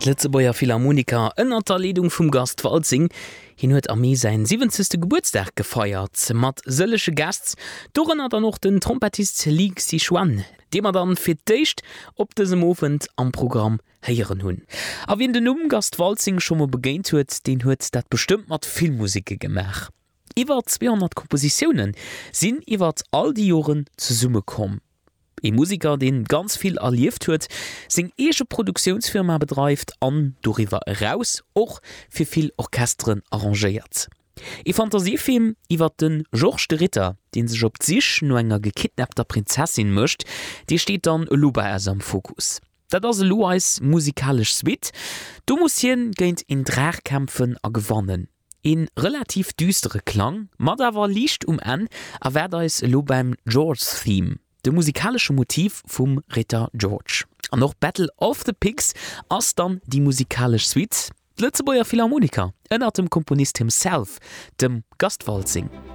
Lützebauer Philharmoniker ënner der Leitung vum Gast Walzing hin huet Armee sein 70. Geburtstag gefeiert mat sëllesche Gasts dorennner er noch den Trompetist Li Sichuan, dem er dann fir d'éischt op dësem Ofent am Programm heieren hunn. A wie den Gast Walzing schon mal begéint huet, den huet dat bestimmt mat Filmmusike gemach. Iwer 200 Kompositionen sinn iwwer all die Joren ze Summe kom. E Musiker, den ganz viel erlieft huet, seg ege Produktionsfirma bedreift an doriwer raus och fir viel Orchestern arrangeiert. E Fantasiefilm iwwer den Georges de Ritter, den sech op sich no enger gekidnappter Prinzessin mëcht, die steht dann Luba am Fokus. Dat as Louis musikalisch Suite, du muss hien géint in Drachkämpfen a gewannen. In relativ düstere Klang, mat awer liicht an, awer da is lo beim Georges Theme. De musikalische Motiv vum Ritter George. An noch Battle of the Pigs ass dann die musikalisch Suite. Lützebauer Philharmoniker ënnert dem Komponist himself, dem Gast Walzing.